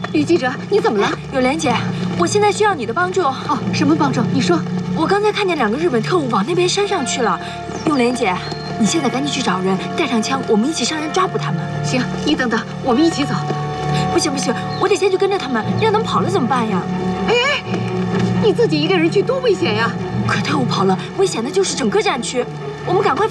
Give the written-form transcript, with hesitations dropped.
吕记者，你怎么了？ 永莲姐，我现在需要你的帮助。 哦，什么帮助？你说。 我刚才看见2个日本特务往那边山上去了。永莲姐，你现在赶紧去找人，带上枪，我们一起上山抓捕他们。 行，你等等，我们一起走。 不行不行，我得先去跟着他们，让他们跑了怎么办呀？ 哎，你自己一个人去多危险呀！ 可特务跑了，危险的就是整个战区。我们赶快